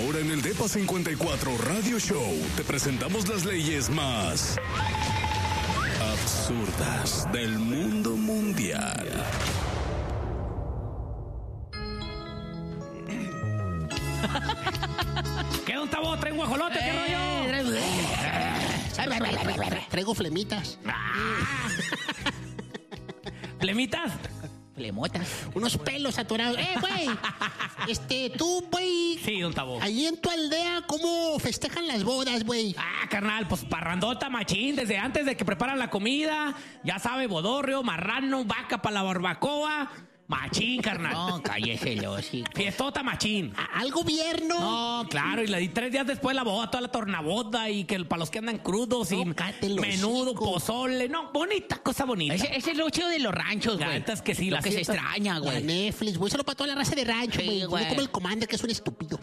Ahora en el DEPA 54 Radio Show te presentamos las leyes más absurdas del mundo mundial. ¿Qué, don Tabo? ¿Trae un guajolote? ¿Qué rollo? Traigo flemitas. ¿Flemitas? Flemotas. Unos pelos atorados. Güey. Tú, güey. Sí, don Tabo. Allí en tu aldea, ¿cómo festejan las bodas, güey? Carnal, pues parrandota machín, desde antes de que preparan la comida, ya sabe, bodorrio, marrano, vaca para la barbacoa, machín, carnal. No, cállese el hocico. Fiestota machín. ¿Al gobierno? No, claro, y 3 días después la boda, toda la tornaboda, y que para los que andan crudos, y cállate el menudo, hocico. pozole, no, bonita, cosa bonita. Ese es lo chido de los ranchos, güey. La neta es que sí, lo las que se fiestas- extraña, La güey. Netflix, güey. Solo para toda la raza de rancho, Sí, güey. No güey. como el comandante, que es un estúpido.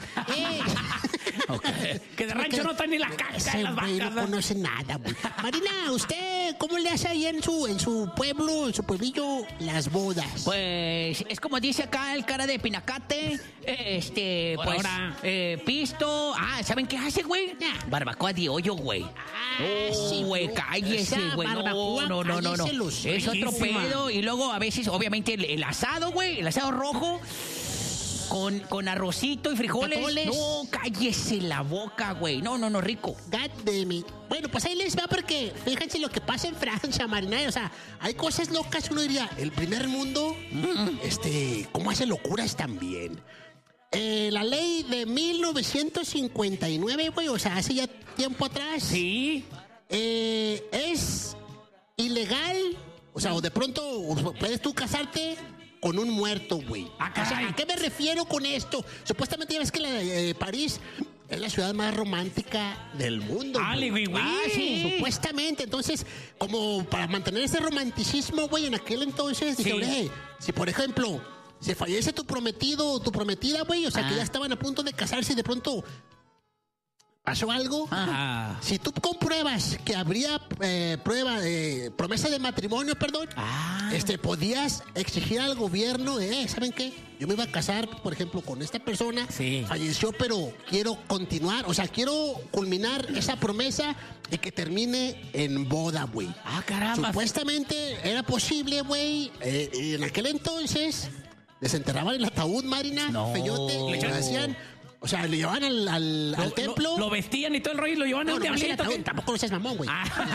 Que de rancho no trae ni la caca Ese de las güey vacas. no conoce nada, güey. Marina, ¿usted cómo le hace ahí en su pueblo, en su pueblillo, las bodas? Pues es como dice acá el cara de Pinacate, Por pues, ahora. pisto. ¿Saben qué hace, güey? Barbacoa de hoyo, güey. Sí, Güey, no. cállese, Esa güey. barbacoa, No. cállese los Es otro riquísima. pedo. Y luego a veces, obviamente, el asado, güey, el asado rojo. Con arrocito y frijoles. Frijoles. No, cállese la boca, güey. No, rico. God damn it. Bueno, pues ahí les va porque fíjense lo que pasa en Francia, Marina. O sea, hay cosas locas, uno diría, el primer mundo, ¿cómo hace locuras también? La ley de 1959, güey, o sea, hace ya tiempo atrás. Sí. Es ilegal, o sea, o de pronto puedes tú casarte con un muerto, güey. Ah, O sea, caray. ¿a qué me refiero con esto? Supuestamente ya ves que París es la ciudad más romántica del mundo. ¡Ale, güey! Sí, supuestamente. Entonces, como para mantener ese romanticismo, güey, en aquel entonces, dije, Sí. "Oye, si por ejemplo se fallece tu prometido o tu prometida, güey, o sea, que ya estaban a punto de casarse y de pronto pasó algo. Ajá. Si tú compruebas que habría promesa de matrimonio, perdón, podías exigir al gobierno, ¿saben qué? Yo me iba a casar, por ejemplo, con esta persona, Sí. falleció, pero quiero continuar, o sea, quiero culminar esa promesa y que termine en boda, güey. Caramba. Supuestamente era posible, güey, y en aquel entonces desenterraban el ataúd, Marina, No. feyote, le hacían... O sea, le llevaban al templo. Lo vestían y todo el rollo y lo llevaban a No, un nomás el diablito. ataúd, ¿Qué? tampoco no seas mamón, güey.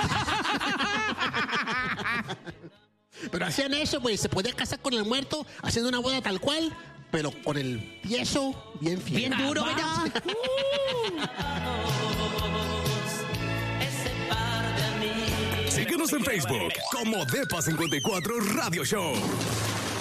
Pero hacían eso, güey. Se podía casar con el muerto haciendo una boda tal cual, pero con el tieso bien fiel. Bien duro, Ah, ¿verdad? Síguenos en Facebook como DEPA 54 Radio Show.